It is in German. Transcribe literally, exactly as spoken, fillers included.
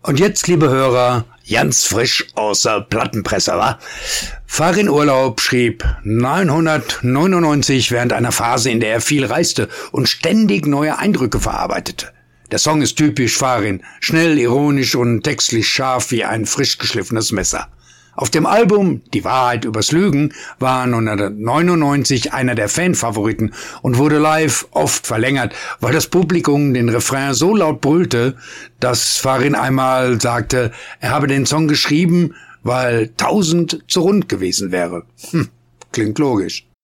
Und jetzt, liebe Hörer, ganz frisch aus der Plattenpresse, wa? Farin Urlaub schrieb neunzehnhundertneunundneunzig während einer Phase, in der er viel reiste und ständig neue Eindrücke verarbeitete. Der Song ist typisch Farin, schnell, ironisch und textlich scharf wie ein frisch geschliffenes Messer. Auf dem Album Die Wahrheit übers Lügen war neunzehnhundertneunundneunzig einer der Fanfavoriten und wurde live oft verlängert, weil das Publikum den Refrain so laut brüllte, dass Farin einmal sagte, er habe den Song geschrieben, weil tausend zu rund gewesen wäre. Hm, klingt logisch.